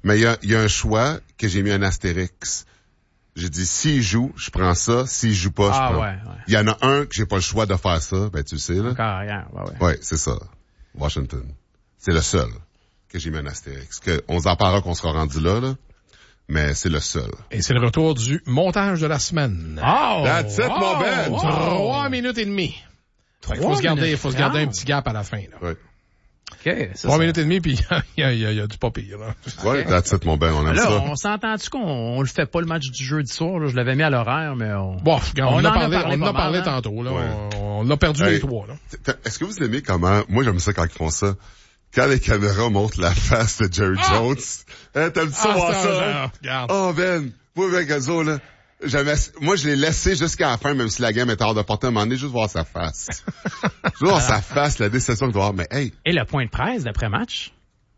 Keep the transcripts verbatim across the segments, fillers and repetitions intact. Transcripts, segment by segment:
Mais il y a, y a un choix que j'ai mis un astérix. J'ai dit, s'il joue, je prends ça. S'il joue pas, je ah, prends. Ouais, ouais. Il y en a un que j'ai pas le choix de faire ça. Ben, tu le sais, là. Encore rien, ouais, ouais. Ouais, c'est ça. Washington. C'est le seul que j'ai mis un astérix. Que, on s'en parlera qu'on sera rendu là, là. Mais c'est le seul. Et c'est le retour du montage de la semaine. Oh! That's it, oh, mon Ben! oh. Trois minutes et demie. Il faut se garder, faut se garder un petit gap à la fin, là. Ouais. OK. Ça, Trois ça... minutes et demie, puis il y a, y, a, y a du pas pire, là. Ouais, that's it, mon Ben, on aime là, ça. on s'entend-tu qu'on on le fait pas le match du jeudi soir, là? Je l'avais mis à l'horaire, mais on... Bon, on, on en a parlé, parlé on en a parlé mal, hein? tantôt, là. Ouais. On, on a perdu Hey, les trois, là. Est-ce que vous aimez comment, moi j'aime ça quand ils font ça, quand les caméras montrent la face de Jerry Ah! Jones, hein, t'aimes ça Ah, voir ça, ça, ça, hein? regarde. Oh Ben, moi avec Gazo, là, j'avais, moi je l'ai laissé jusqu'à la fin, même si la game était hors de portée, à un moment donné, juste voir sa face. Juste voir sa face, la déception qu'il doit avoir, mais hey. Et le point de presse d'après-match.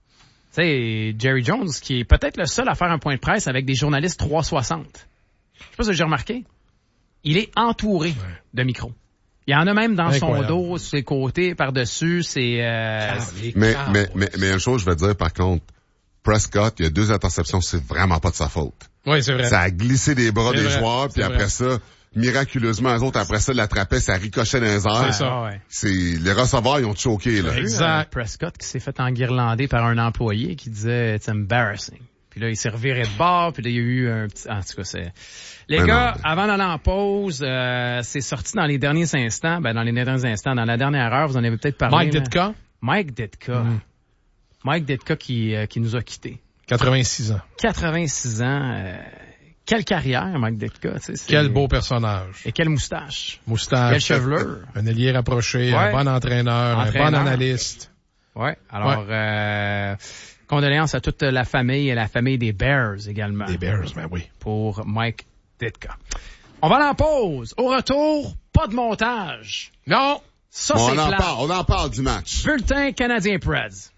Tu sais, Jerry Jones, qui est peut-être le seul à faire un point de presse avec des journalistes trois cent soixante. Je sais pas si j'ai remarqué. Il est entouré ouais. de micros. Il y en a même dans Incroyable. son dos, sur ses côtés, par-dessus, c'est... Euh, mais, mais, mais, mais une chose, je vais te dire, par contre, Prescott, il y a deux interceptions, c'est vraiment pas de sa faute. Oui, c'est vrai. Ça a glissé des bras c'est des vrai. joueurs, puis après ça, miraculeusement, eux autres, après ça, l'attrapaient, ça ricochait dans les airs. C'est ça, ouais. C'est, les receveurs, ils ont choqué, là. Exact. Euh, Prescott qui s'est fait enguirlander par un employé qui disait, it's embarrassing. Puis là, il s'est reviré de bord, puis là, il y a eu un petit... En tout cas, c'est... Les mais gars, non. avant d'aller en pause, euh, c'est sorti dans les derniers instants, ben dans les derniers instants, dans la dernière heure, vous en avez peut-être parlé. Mike Ditka. Mike Ditka. Mm. Mike Ditka qui, euh, qui nous a quittés. quatre-vingt-six ans. quatre-vingt-six ans. Euh, quelle carrière, Mike Ditka. Tu sais, c'est... Quel beau personnage. Et quelle moustache. Moustache. Quelle chevelure. Un ailier rapproché, ouais. un bon entraîneur, entraîneur, un bon analyste. Ouais. Alors, ouais. Euh, condoléances à toute la famille et la famille des Bears également. Des Bears, ben oui. Pour Mike Ditka. On va aller en pause. Au retour, pas de montage. Non. Ça, bon, c'est on en plat. parle, on en parle du match. Bulletin Canadien-Preds.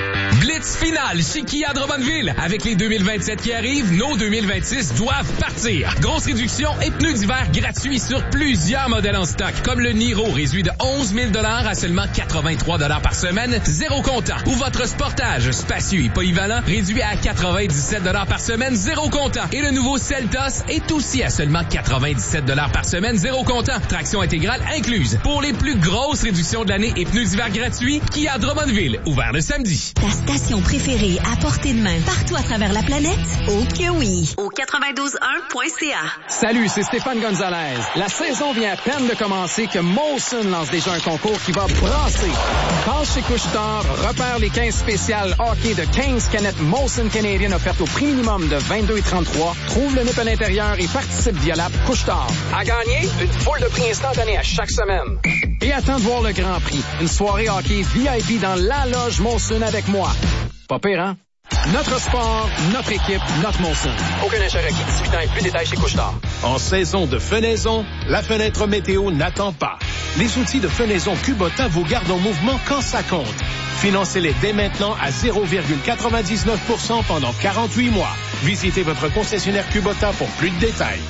Blitz finale chez Kia Drummondville. Avec les deux mille vingt-sept qui arrivent, nos deux mille vingt-six doivent partir. Grosse réduction et pneus d'hiver gratuits sur plusieurs modèles en stock, comme le Niro réduit de onze mille dollars à seulement quatre-vingt-trois dollars par semaine, zéro comptant. Ou votre Sportage spacieux et polyvalent réduit à quatre-vingt-dix-sept dollars par semaine, zéro comptant. Et le nouveau Seltos est aussi à seulement quatre-vingt-dix-sept dollars par semaine, zéro comptant. Traction intégrale incluse. Pour les plus grosses réductions de l'année et pneus d'hiver gratuits, Kia Drummondville, ouvert le samedi. Ta station préférée à portée de main partout à travers la planète? Oh que oui! Au quatre-vingt-douze un point c a. Salut, c'est Stéphane Gonzalez. La saison vient à peine de commencer que Molson lance déjà un concours qui va brasser. Passe chez Couche-Tard, repère les quinze spéciales hockey de quinze canettes Molson Canadian offertes au prix minimum de vingt-deux et trente-trois. Trouve le nip à l'intérieur et participe via l'app Couche-Tard. À gagner, une foule de prix instantanés à chaque semaine. Et attends de voir le Grand Prix. Une soirée hockey V I P dans la loge Molson avec moi. Pas pire, hein? Notre sport, notre équipe, notre Molson. Aucun achat requis. dix-huit ans et plus, détails chez Couche-Tard. En saison de fenaison, la fenêtre météo n'attend pas. Les outils de fenaison Kubota vous gardent en mouvement quand ça compte. Financez-les dès maintenant à zéro virgule quatre-vingt-dix-neuf pour cent pendant quarante-huit mois. Visitez votre concessionnaire Kubota pour plus de détails.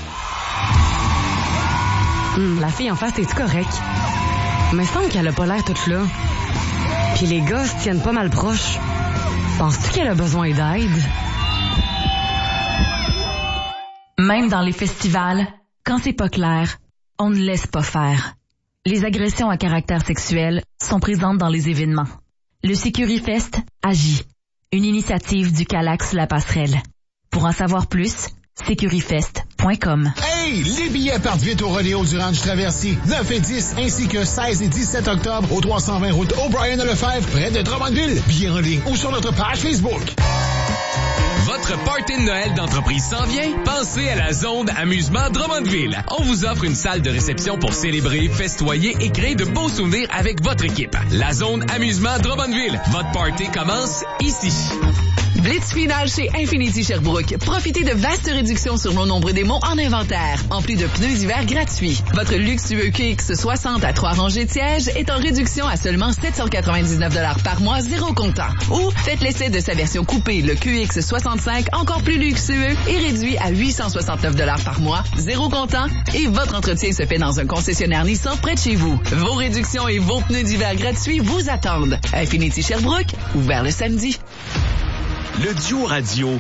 Hum, la fille en face, est-tu correcte? Me semble qu'elle a pas l'air toute là. Puis les gars se tiennent pas mal proches. Penses-tu qu'elle a besoin d'aide? Même dans les festivals, quand c'est pas clair, on ne laisse pas faire. Les agressions à caractère sexuel sont présentes dans les événements. Le Sécurifest agit. Une initiative du Calax La Passerelle. Pour en savoir plus, sécurifest point com. Hey! Les billets partent vite au Rodéo du Ranch Traversier. neuf et dix, ainsi que seize et dix-sept octobre au trois cent vingt route O'Brien-Lefebvre, près de Drummondville. Billets en ligne ou sur notre page Facebook. Votre party de Noël d'entreprise s'en vient? Pensez à la zone amusement Drummondville. On vous offre une salle de réception pour célébrer, festoyer et créer de beaux souvenirs avec votre équipe. La zone amusement Drummondville. Votre party commence ici. Blitz finale chez Infinity Sherbrooke. Profitez de vastes réductions sur nos nombreux démos en inventaire, en plus de pneus d'hiver gratuits. Votre luxueux Q X soixante à trois rangées de sièges est en réduction à seulement sept cent quatre-vingt-dix-neuf dollars par mois, zéro comptant. Ou faites l'essai de sa version coupée, le Q X soixante-cinq, encore plus luxueux et réduit à huit cent soixante-neuf dollars par mois, zéro comptant. Et votre entretien se fait dans un concessionnaire Nissan près de chez vous. Vos réductions et vos pneus d'hiver gratuits vous attendent. Infinity Sherbrooke, ouvert le samedi. Le duo radio